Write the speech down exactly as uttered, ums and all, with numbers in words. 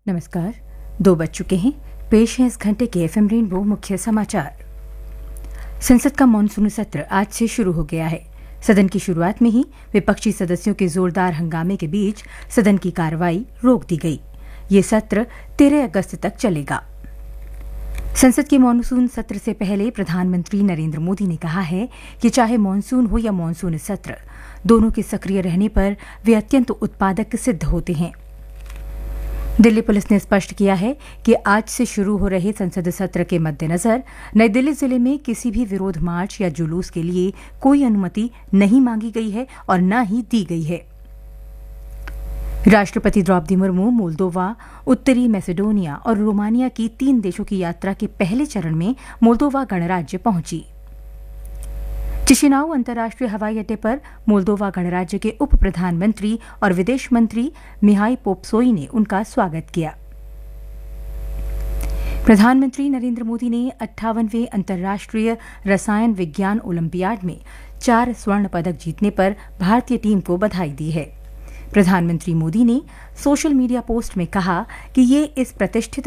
नमस्कार। दो बज चुके हैं। पेश है इस घंटे के एफएम रेनबो मुख्य समाचार। संसद का मानसून सत्र आज से शुरू हो गया है। सदन की शुरुआत में ही विपक्षी सदस्यों के जोरदार हंगामे के बीच सदन की कार्रवाई रोक दी गई। ये सत्र तेरह अगस्त तक चलेगा। संसद के मानसून सत्र से पहले प्रधानमंत्री नरेंद्र मोदी ने कहा है कि चाहे मानसून हो या मानसून सत्र, दोनों के सक्रिय रहने पर वे अत्यंत उत्पादक सिद्ध होते हैं। दिल्ली पुलिस ने स्पष्ट किया है कि आज से शुरू हो रहे संसद सत्र के मद्देनजर नई दिल्ली जिले में किसी भी विरोध मार्च या जुलूस के लिए कोई अनुमति नहीं मांगी गई है और न ही दी गई है। राष्ट्रपति द्रौपदी मुर्मू मोल्दोवा, उत्तरी मैसेडोनिया और रोमानिया की तीन देशों की यात्रा के पहले चरण में मोल्दोवा गणराज्य पहुंची। चिशिनाउ अंतर्राष्ट्रीय हवाई अड्डे पर मोल्दोवा गणराज्य के उप प्रधानमंत्री और विदेश मंत्री मिहाई पोप्सोई ने उनका स्वागत किया। प्रधानमंत्री नरेंद्र मोदी ने अट्ठावनवें अंतर्राष्ट्रीय रसायन विज्ञान ओलंपियाड में चार स्वर्ण पदक जीतने पर भारतीय टीम को बधाई दी है। प्रधानमंत्री मोदी ने सोशल मीडिया पोस्ट में कहा कि ये इस प्रतिष्ठित